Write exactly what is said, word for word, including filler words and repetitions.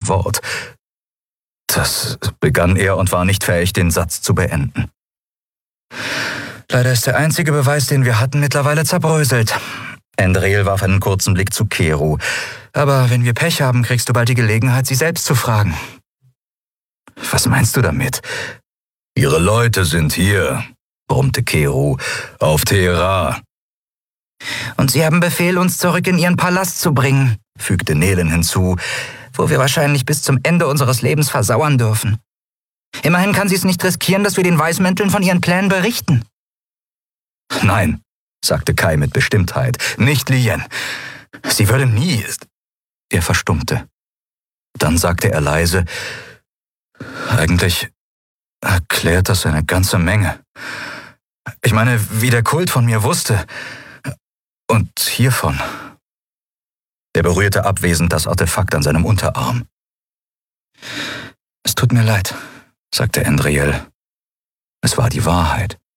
Wort. Das begann er und war nicht fähig, den Satz zu beenden. Leider ist der einzige Beweis, den wir hatten, mittlerweile zerbröselt. Andriel warf einen kurzen Blick zu Keru. Aber wenn wir Pech haben, kriegst du bald die Gelegenheit, sie selbst zu fragen. Was meinst du damit? Ihre Leute sind hier, brummte Keru, auf Teheran. Und sie haben Befehl, uns zurück in ihren Palast zu bringen, fügte Nehlen hinzu, wo wir wahrscheinlich bis zum Ende unseres Lebens versauern dürfen. Immerhin kann sie es nicht riskieren, dass wir den Weißmänteln von ihren Plänen berichten. Nein, sagte Kai mit Bestimmtheit, nicht Lien. Sie würde nie... Er verstummte. Dann sagte er leise, eigentlich erklärt das eine ganze Menge. Ich meine, wie der Kult von mir wusste. Und hiervon. Er berührte abwesend das Artefakt an seinem Unterarm. Es tut mir leid, sagte Andriel. Es war die Wahrheit.